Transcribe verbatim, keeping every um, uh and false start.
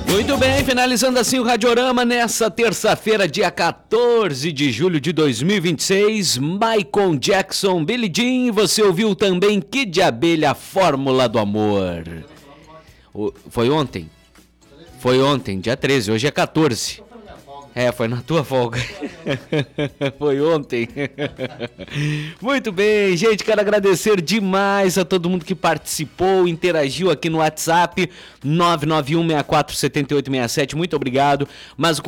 Muito bem, finalizando assim o Radiorama nessa terça-feira, dia quatorze de julho de dois mil e vinte e seis. Michael Jackson, Billie Jean, você ouviu também Kid de Abelha, Fórmula do Amor. O, foi ontem? Foi ontem, dia treze, hoje é quatorze. É, foi na tua folga. Foi ontem. Muito bem, gente, quero agradecer demais a todo mundo que participou, interagiu aqui no WhatsApp nove nove um, seis quatro, sete oito seis sete. Muito obrigado. Mas o